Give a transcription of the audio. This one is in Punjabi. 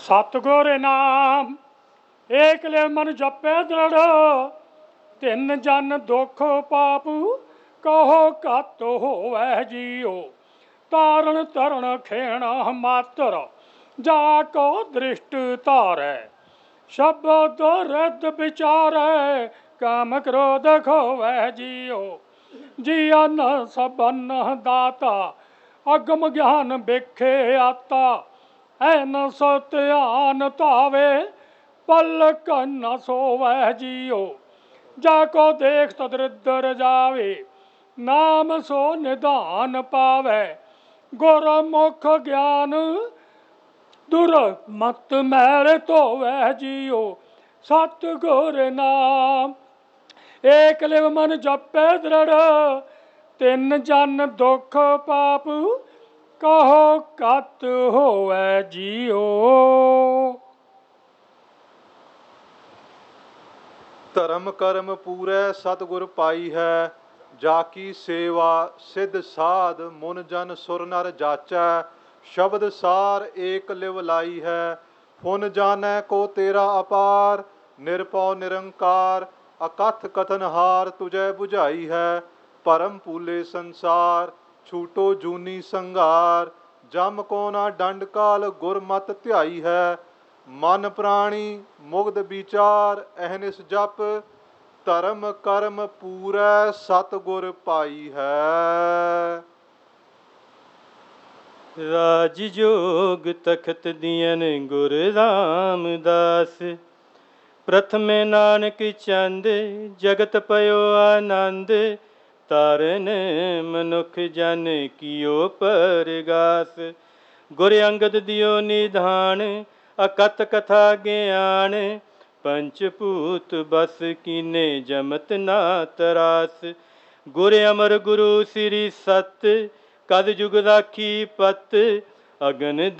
सतगुर नाम एक ले मन जपे दृढ़, तिन जन दुख पाप कहो कत होवै जियो। तारण तरण खेण मात्र जाको दृष्ट तारै, शब्द रिद विचारै काम क्रोध खोवै जियो। जिया न सबन दाता अगम ज्ञान बिखे आता, ऐन सत्यान तावे पलक न सोवै जियो। जाको देख तदरिद्र जावे नाम सो निधान पावै, गुरमुख ज्ञान दुर मत मैल धोवै जियो। सतगुर नाम एक लिव मन जपे दृढ़, तिन जन दुख पाप कहो कत होवै जियो। ਧਰਮ ਕਰਮ ਪੂਰੈ ਸਤਿਗੁਰ ਪਾਈ ਹੈ, ਜਾ ਕੀ ਸੇਵਾ ਸਿੱਧ ਸਾਧ ਮੁਨ ਜਨ ਸੁਰ ਨਰ ਜਾਚੈ। ਸ਼ਬਦ ਸਾਰ ਏਕ ਲਿਵ ਲਾਈ ਹੈ, ਫੁਨ ਜਾਣੈ ਕੋ ਤੇਰਾ ਅਪਾਰ। ਨਿਰਭਉ ਨਿਰੰਕਾਰ ਅਕਥ ਕਥਨ ਹਾਰ, ਤੁਝੈ ਬੁਝਾਈ ਹੈ ਭਰਮ ਭੂਲੇ ਸੰਸਾਰ। ਛੂਟੋ ਜੂਨੀ ਸੰਘਾਰ ਜਮ ਕੋ ਨਾ ਡੰਡ ਕਾਲ, ਗੁਰਮਤ ਧਿਆਈ ਹੈ ਮਨ ਪ੍ਰਾਣੀ ਮੁਗਧ ਵਿਚਾਰ। ਅਹਨਿਸ ਜਪ ਧਰਮ ਕਰਮ ਪੂਰੈ ਸਤਿਗੁਰ ਪਾਈ ਹੈ। ਰਾਜ ਜੋਗ ਤਖਤ ਦੀਨ ਗੁਰ ਰਾਮਦਾਸ, ਪ੍ਰਥਮੇ ਨਾਨਕ ਚੰਦ ਜਗਤ ਪਇਓ ਆਨੰਦ। ਤਾਰਨ ਮਨੁੱਖ ਜਨ ਕੀਓ ਪਰਗਾਸ, ਗੁਰ ਅੰਗਦ ਦਿਓ ਨਿਧਾਨ ਅਕਥ ਕਥਾ ਗਿਆਨ। ਪੰਚ ਭੂਤ ਬਸ ਕੀਨੇ ਜਮਤ ਨਾ ਤਰਾਸ, ਗੁਰ ਅਮਰ ਗੁਰੂ ਸ੍ਰੀ ਸਤ ਕਦ ਜੁਗ ਰਾਖੀ ਪਤ। ਅਗਨ